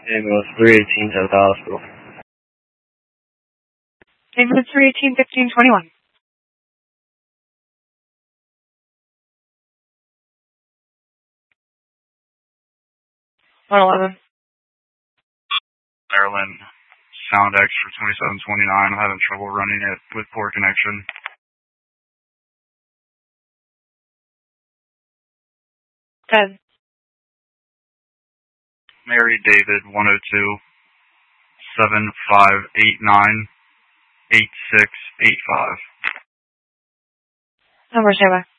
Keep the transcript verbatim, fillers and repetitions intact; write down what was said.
Ambulance three eighteen to the hospital. Ambulance three eighteen, fifteen twenty-one. one eleven. Maryland, Sound X for twenty-seven twenty-nine. I'm having trouble running it with poor connection. ten. Mary David, one oh two, seven five eight nine, eight six eight five. Number seven.